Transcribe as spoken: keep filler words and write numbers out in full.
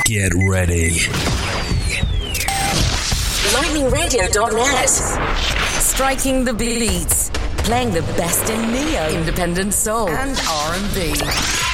Get ready. lightning radio dot net. Striking the beats. Playing the best in neo, independent soul, and R and B.